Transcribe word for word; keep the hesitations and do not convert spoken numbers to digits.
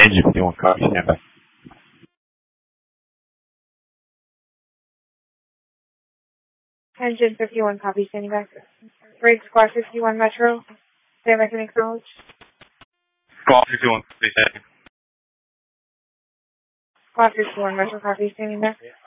Engine fifty-one, copy, stand by. Engine fifty-one, copy, standing by. Brig Squad fifty-one Metro, stand by, can acknowledge. Squad fifty-one, copy, standing. Squad fifty-one Metro, copy, standing by.